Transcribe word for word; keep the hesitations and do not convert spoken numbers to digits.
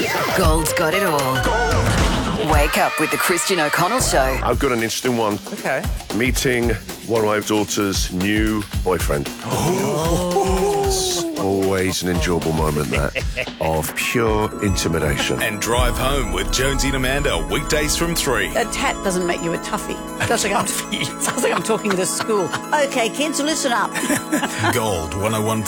Gold's got it all. Gold. Wake up with the Christian O'Connell Show. I've got an interesting one. Okay. Meeting one of my daughter's new boyfriend. Oh. It's always an enjoyable moment, that, of pure intimidation. And Drive Home with Jonesy and Amanda, weekdays from three. A tat doesn't make you a toughie. Sounds like, I'm, sounds like I'm talking to school. Okay, kids, listen up. Gold one oh one point